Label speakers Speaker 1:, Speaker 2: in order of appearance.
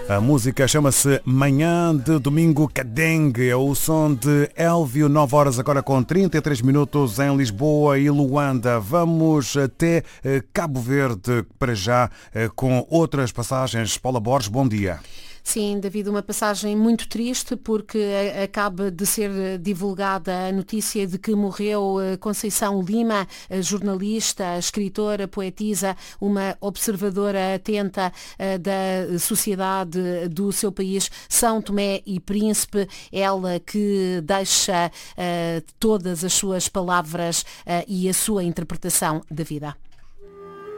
Speaker 1: A música chama-se Manhã de Domingo Cadengue. É o som de Elvio, 9 horas agora com 33 minutos em Lisboa e Luanda. Vamos até Cabo Verde para já com outras passagens. Paula Borges, bom dia.
Speaker 2: Sim, David, uma passagem muito triste porque acaba de ser divulgada a notícia de que morreu Conceição Lima, jornalista, escritora, poetisa, uma observadora atenta da sociedade do seu país, São Tomé e Príncipe, ela que deixa todas as suas palavras e a sua interpretação da vida.